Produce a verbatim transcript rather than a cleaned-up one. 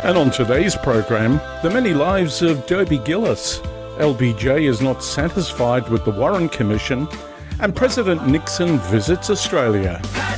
And on today's program, the many lives of Dobie Gillis. L B J is not satisfied with the Warren Commission, and President Nixon visits Australia.